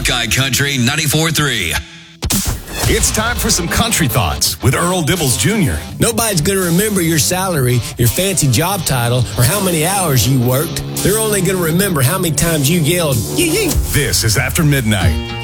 Sky Country 94.3. It's time for some country thoughts with Earl Dibbles Jr. Nobody's going to remember your salary, your fancy job title, or how many hours you worked. They're only going to remember how many times you yelled, yee yee. This is After Midnight.